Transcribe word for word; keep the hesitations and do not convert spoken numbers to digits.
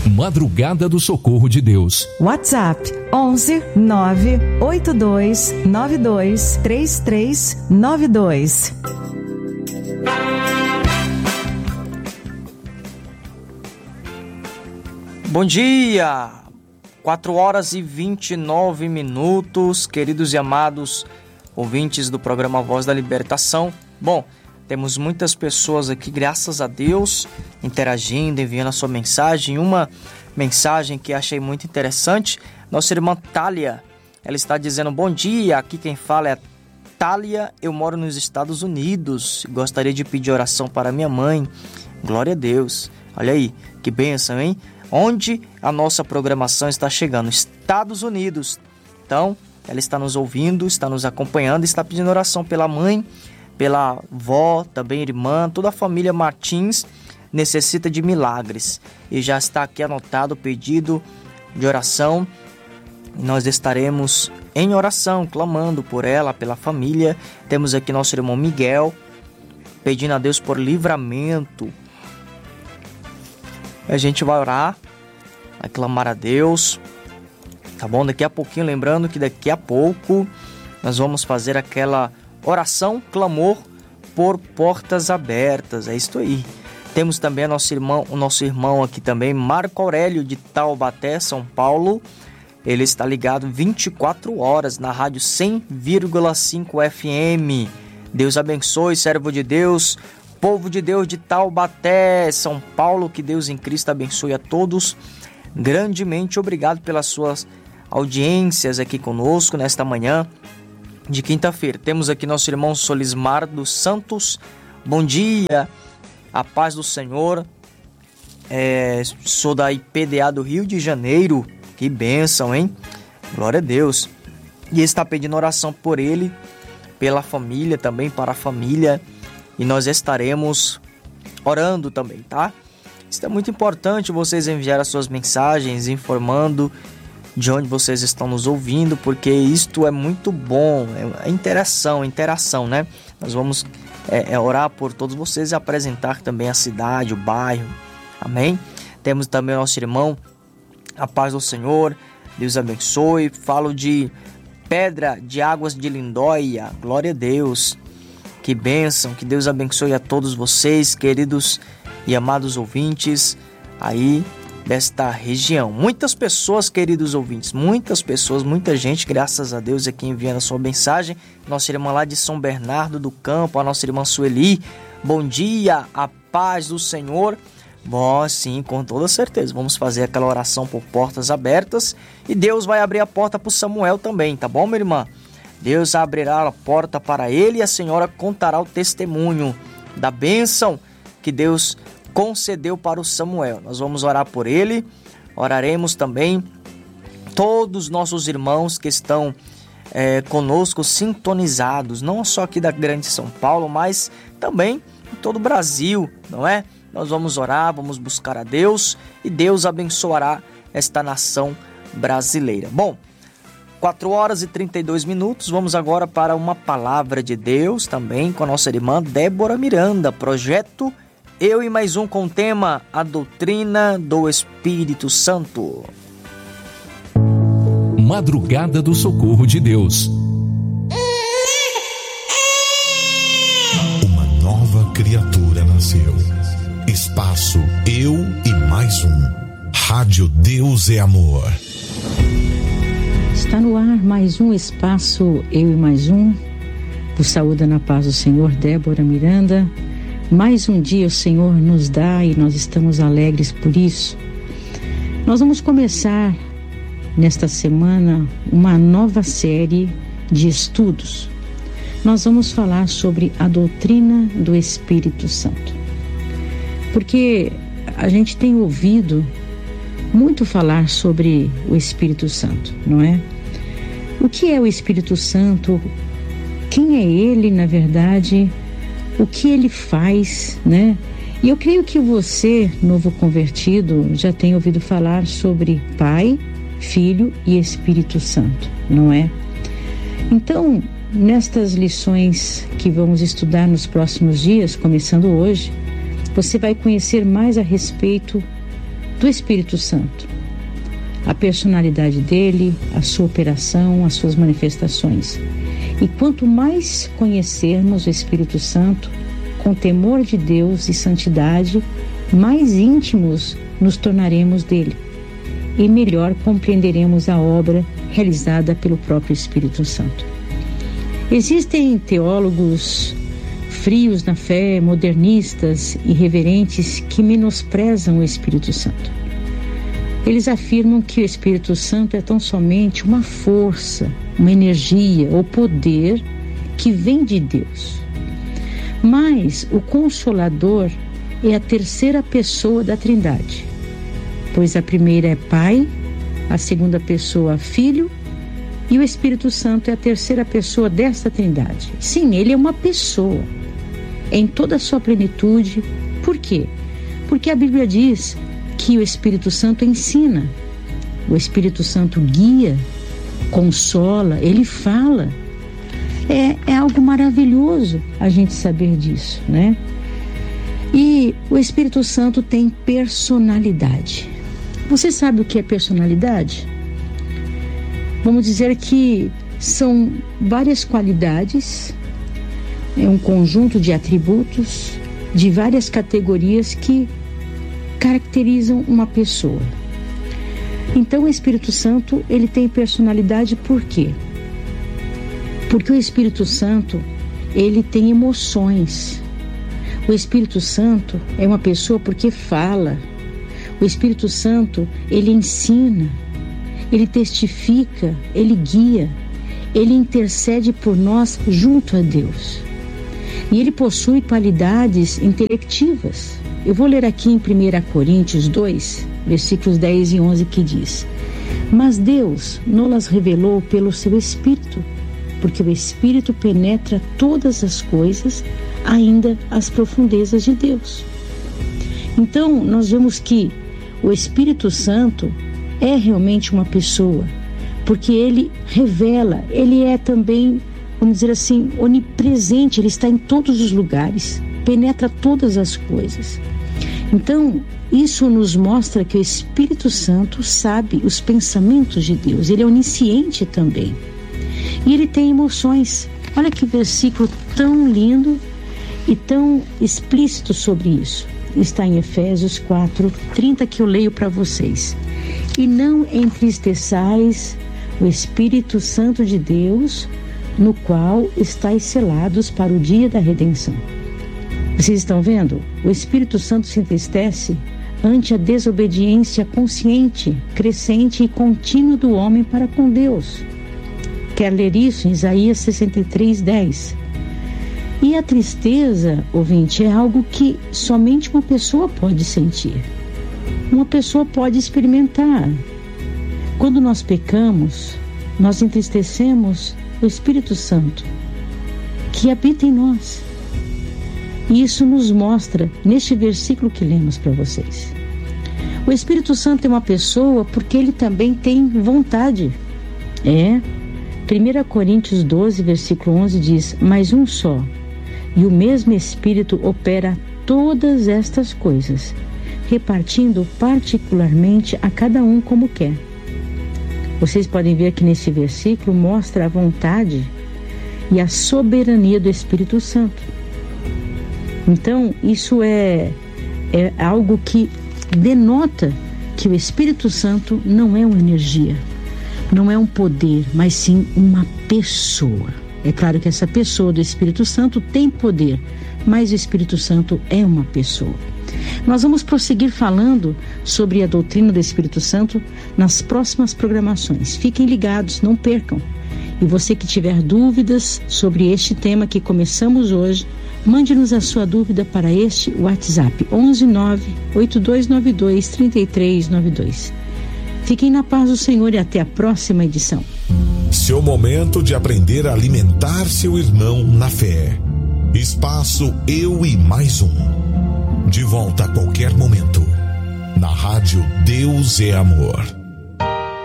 Madrugada do Socorro de Deus. WhatsApp onze nove oito dois nove dois três três nove dois. Bom dia! quatro horas e vinte e nove minutos, queridos e amados ouvintes do programa Voz da Libertação. Bom, temos muitas pessoas aqui, graças a Deus, interagindo, enviando a sua mensagem. Uma mensagem que achei muito interessante, nossa irmã Thalia, ela está dizendo: bom dia, aqui quem fala é Thalia, eu moro nos Estados Unidos, gostaria de pedir oração para minha mãe. Glória a Deus. Olha aí, que bênção, hein? Onde a nossa programação está chegando? Estados Unidos. Então, ela está nos ouvindo, está nos acompanhando, está pedindo oração pela mãe, pela avó, também irmã, toda a família Martins necessita de milagres. E já está aqui anotado o pedido de oração. Nós estaremos em oração, clamando por ela, pela família. Temos aqui nosso irmão Miguel, pedindo a Deus por livramento. A gente vai orar, vai clamar a Deus, tá bom? Daqui a pouquinho, lembrando que daqui a pouco nós vamos fazer aquela oração, clamor por portas abertas, é isso aí. Temos também a nosso irmão, o nosso irmão aqui também, Marco Aurélio de Taubaté, São Paulo. Ele está ligado vinte e quatro horas na rádio cem vírgula cinco F M. Deus abençoe, servo de Deus, povo de Deus de Taubaté, São Paulo, que Deus em Cristo abençoe a todos grandemente. Obrigado pelas suas audiências aqui conosco nesta manhã de quinta-feira. Temos aqui nosso irmão Solismar dos Santos. Bom dia, a paz do Senhor. É, sou da I P D A do Rio de Janeiro. Que bênção, hein? Glória a Deus. E está pedindo oração por ele, pela família, também para a família. E nós estaremos orando também, tá? Isso é muito importante, vocês enviar as suas mensagens informando de onde vocês estão nos ouvindo, porque isto é muito bom, é interação, interação, né? Nós vamos é, é, orar por todos vocês e apresentar também a cidade, o bairro, amém? Temos também o nosso irmão, a paz do Senhor, Deus abençoe. Falo de Pedra de Águas de Lindóia, glória a Deus. Que bênção, que Deus abençoe a todos vocês, queridos e amados ouvintes aí desta região. Muitas pessoas, queridos ouvintes, muitas pessoas, muita gente, graças a Deus, aqui enviando a sua mensagem. Nossa irmã lá de São Bernardo do Campo, a nossa irmã Sueli, bom dia, a paz do Senhor. Bom, sim, com toda certeza, vamos fazer aquela oração por portas abertas e Deus vai abrir a porta para o Samuel também, tá bom, minha irmã? Deus abrirá a porta para ele e a senhora contará o testemunho da bênção que Deus concedeu para o Samuel. Nós vamos orar por ele, oraremos também todos os nossos irmãos que estão é, conosco sintonizados, não só aqui da Grande São Paulo, mas também em todo o Brasil, não é? Nós vamos orar, vamos buscar a Deus e Deus abençoará esta nação brasileira. Bom, quatro horas e trinta e dois minutos, vamos agora para uma palavra de Deus também com a nossa irmã Débora Miranda, projeto Eu e Mais Um com o tema A Doutrina do Espírito Santo. Madrugada do Socorro de Deus. Uma nova criatura nasceu. Espaço Eu e Mais Um. Rádio Deus é Amor. Está no ar mais um espaço Eu e Mais Um. Por saúde na paz do Senhor, Débora Miranda. Mais um dia o Senhor nos dá e nós estamos alegres por isso. Nós vamos começar nesta semana uma nova série de estudos. Nós vamos falar sobre a doutrina do Espírito Santo. Porque a gente tem ouvido muito falar sobre o Espírito Santo, não é? O que é o Espírito Santo? Quem é ele, na verdade? O que ele faz, né? E eu creio que você, novo convertido, já tem ouvido falar sobre Pai, Filho e Espírito Santo, não é? Então, nestas lições que vamos estudar nos próximos dias, começando hoje, você vai conhecer mais a respeito do Espírito Santo, a personalidade dele, a sua operação, as suas manifestações. E quanto mais conhecermos o Espírito Santo, com temor de Deus e santidade, mais íntimos nos tornaremos dele e melhor compreenderemos a obra realizada pelo próprio Espírito Santo. Existem teólogos frios na fé, modernistas, irreverentes, que menosprezam o Espírito Santo. Eles afirmam que o Espírito Santo é tão somente uma força, uma energia ou poder que vem de Deus. Mas o Consolador é a terceira pessoa da Trindade, pois a primeira é Pai, a segunda pessoa Filho e o Espírito Santo é a terceira pessoa desta Trindade. Sim, ele é uma pessoa em toda a sua plenitude. Por quê? Porque a Bíblia diz que o Espírito Santo ensina, o Espírito Santo guia, consola, ele fala. É, é algo maravilhoso a gente saber disso, né? E o Espírito Santo tem personalidade. Você sabe o que é personalidade? Vamos dizer que são várias qualidades, é um conjunto de atributos, de várias categorias que caracterizam uma pessoa. Então o Espírito Santo, ele tem personalidade por quê? Porque o Espírito Santo, ele tem emoções. O Espírito Santo é uma pessoa porque fala. O Espírito Santo, ele ensina, ele testifica, ele guia, ele intercede por nós junto a Deus. E ele possui qualidades intelectivas. Eu vou ler aqui em primeira Coríntios dois, versículos dez e onze, que diz: Mas Deus nos revelou pelo seu Espírito, porque o Espírito penetra todas as coisas, ainda as profundezas de Deus. Então, nós vemos que o Espírito Santo é realmente uma pessoa, porque ele revela, ele é também, vamos dizer assim, onipresente, ele está em todos os lugares, penetra todas as coisas. Então, isso nos mostra que o Espírito Santo sabe os pensamentos de Deus, ele é onisciente também. E ele tem emoções. Olha que versículo tão lindo e tão explícito sobre isso. Está em Efésios quatro, trinta, que eu leio para vocês. E não entristeçais o Espírito Santo de Deus, no qual estáis selados para o dia da redenção. Vocês estão vendo? O Espírito Santo se entristece ante a desobediência consciente, crescente e contínua do homem para com Deus. Quer ler isso em Isaías sessenta e três, dez. E a tristeza, ouvinte, é algo que somente uma pessoa pode sentir. Uma pessoa pode experimentar. Quando nós pecamos, nós entristecemos o Espírito Santo, que habita em nós. E isso nos mostra neste versículo que lemos para vocês. O Espírito Santo é uma pessoa porque ele também tem vontade. É. primeira Coríntios doze, versículo onze diz: Mas um só, e o mesmo Espírito opera todas estas coisas, repartindo particularmente a cada um como quer. Vocês podem ver que nesse versículo mostra a vontade e a soberania do Espírito Santo. Então, isso é, é algo que denota que o Espírito Santo não é uma energia, não é um poder, mas sim uma pessoa. É claro que essa pessoa do Espírito Santo tem poder, mas o Espírito Santo é uma pessoa. Nós vamos prosseguir falando sobre a doutrina do Espírito Santo nas próximas programações. Fiquem ligados, não percam. E você que tiver dúvidas sobre este tema que começamos hoje, mande-nos a sua dúvida para este WhatsApp onze nove oito dois nove dois três três nove dois. Fiquem na paz do Senhor e até a próxima edição. Seu momento de aprender a alimentar seu irmão na fé. Espaço Eu e Mais Um. De volta a qualquer momento. Na rádio Deus é Amor.